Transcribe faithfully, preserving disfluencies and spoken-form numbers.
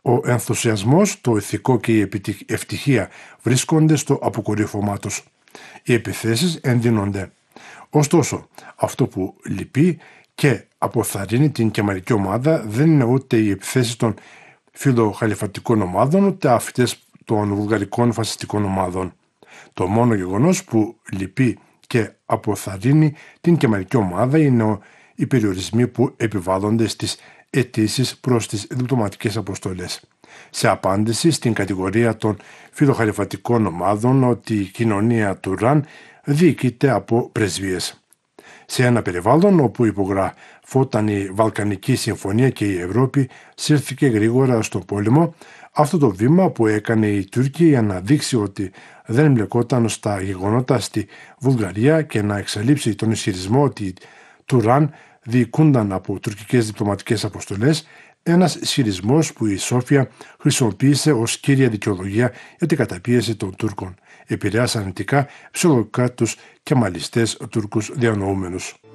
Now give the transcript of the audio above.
Ο ενθουσιασμός, το ηθικό και η ευτυχία βρίσκονται στο αποκορύφωμά τους. Οι επιθέσεις ενδύνονται. Ωστόσο, αυτό που λυπεί και αποθαρρύνει την κεμαλική ομάδα δεν είναι ούτε οι επιθέσεις των φιλοχαλιφατικών ομάδων, ούτε αυτές των βουλγαρικών φασιστικών ομάδων. Το μόνο γεγονός που λυπεί και αποθαρρύνει την κεμαλική ομάδα είναι οι περιορισμοί που επιβάλλονται στις αιτήσεις προς τις διπλωματικές αποστολές. Σε απάντηση στην κατηγορία των φιλοχαλιφατικών ομάδων ότι η κοινωνία του Ραν διοικείται από πρεσβείες. Σε ένα περιβάλλον όπου υπογραφόταν η Βαλκανική Συμφωνία και η Ευρώπη σύρθηκε γρήγορα στον πόλεμο, αυτό το βήμα που έκανε η Τουρκία για να δείξει ότι δεν εμπλεκόταν στα γεγονότα στη Βουλγαρία και να εξαλείψει τον ισχυρισμό ότι του Ραν διοικούνταν από τουρκικές διπλωματικές αποστολές, ένας ισχυρισμός που η Σόφια χρησιμοποίησε ως κύρια δικαιολογία για την καταπίεση των Τούρκων. Επηρέασαν αρνητικά ψυχολογικά τους κεμαλιστές Τούρκους διανοούμενους.